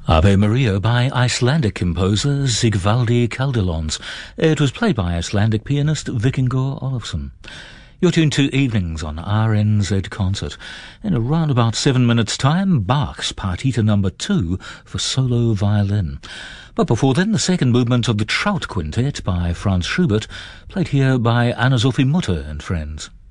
Ave Maria by Icelandic composer Sigvaldi Caldelons. It was played by Icelandic pianist Vikingur Olafsson. You're tuned to Evenings on RNZ Concert. In around about 7 minutes' time, Bach's Partita No. 2 for solo violin. But before then, the second movement of the Trout Quintet by Franz Schubert, played here by Anna-Sophie Mutter and friends.